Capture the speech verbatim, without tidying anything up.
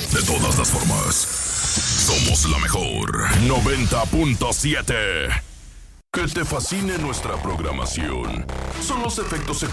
De todas las formas, somos la mejor noventa punto siete. Que te fascine nuestra programación son los efectos secundarios